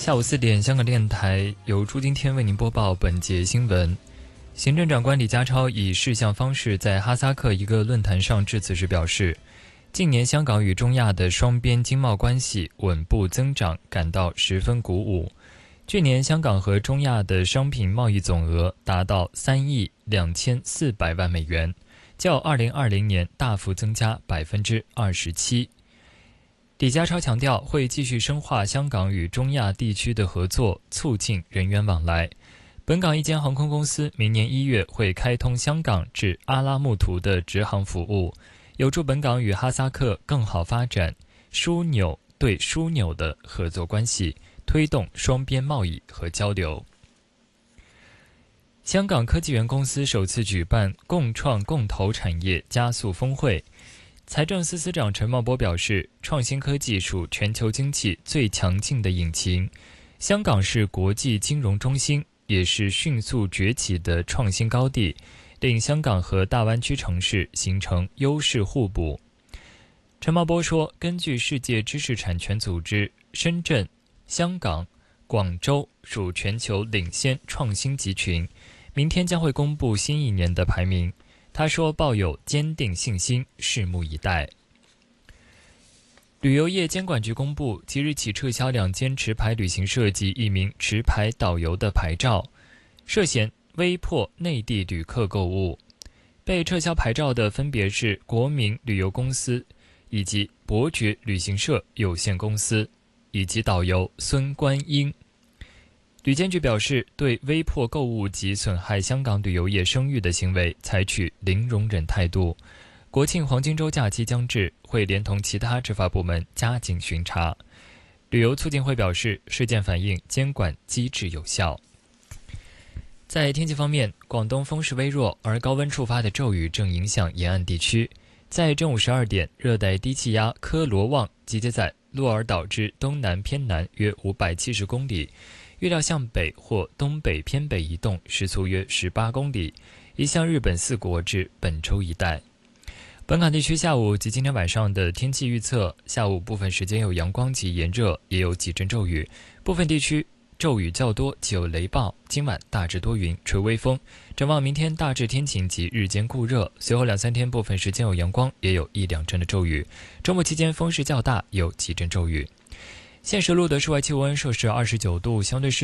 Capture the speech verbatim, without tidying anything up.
下午四点，香港电台由朱金天为您播报本节新闻。行政长官李家超以视像方式在哈萨克一个论坛上致辞时表示，近年香港与中亚的双边经贸关系稳步增长，感到十分鼓舞。去年香港和中亚的商品贸易总额达到三亿两千四百万美元，较二零二零年大幅增加百分之二十七。李家超强调，会继续深化香港与中亚地区的合作，促进人员往来。本港一间航空公司明年一月会开通香港至阿拉木图的直航服务，有助本港与哈萨克更好发展枢纽对枢纽的合作关系，推动双边贸易和交流。香港科技园公司首次举办共创共投产业加速峰会。财政司司长陈茂波表示，创新科技属全球经济最强劲的引擎，香港是国际金融中心，也是迅速崛起的创新高地，令香港和大湾区城市形成优势互补。陈茂波说，根据世界知识产权组织，深圳、香港、广州属全球领先创新集群，明天将会公布新一年的排名。他说，抱有坚定信心，拭目以待。旅游业监管局公布，即日起撤销两间持牌旅行社及一名持牌导游的牌照，涉嫌威迫内地旅客购物。被撤销牌照的分别是国民旅游公司以及伯爵旅行社有限公司以及导游孙观英。旅监局表示，对威迫购物及损害香港旅游业声誉的行为采取零容忍态度。国庆黄金周假期将至，会连同其他执法部门加紧巡查。旅游促进会表示，事件反映监管机制有效。在天气方面，广东风势微弱，而高温触发的骤雨正影响沿岸地区。在正午十二点，热带低气压科罗旺集结在鹿儿岛之东南偏南约五百七十公里，预料向北或东北偏北移动，时速约十八公里，移向日本四国至本州一带。本港地区下午及今天晚上的天气预测，下午部分时间有阳光及炎热，也有几阵骤雨，部分地区骤雨较多，且有雷暴。今晚大致多云，吹微风。展望明天大致天晴及日间酷热，随后两三天部分时间有阳光，也有一两阵的骤雨。周末期间风势较大，有几阵骤雨。现时录得室外气温摄氏二十九度，相对湿